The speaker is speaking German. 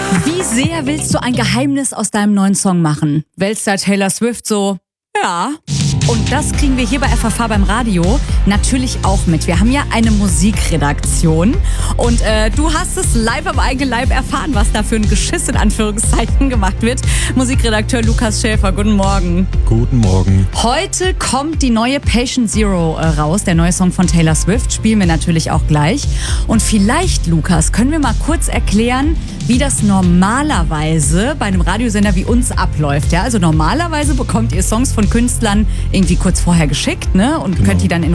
Wie sehr willst du ein Geheimnis aus deinem neuen Song machen? Weltstar Taylor Swift so, ja. Und das kriegen wir hier bei FFH beim Radio natürlich auch mit. Wir haben ja eine Musikredaktion und du hast es live am eigenen Leib erfahren, was da für ein Geschiss in Anführungszeichen gemacht wird. Musikredakteur Lukas Schäfer, guten Morgen. Guten Morgen. Heute kommt die neue Patient Zero raus, der neue Song von Taylor Swift. Spielen wir natürlich auch gleich. Und vielleicht, Lukas, können wir mal kurz erklären, wie das normalerweise bei einem Radiosender wie uns abläuft. Ja? Also normalerweise bekommt ihr Songs von Künstlern irgendwie kurz vorher geschickt, ne? Und könnt die dann in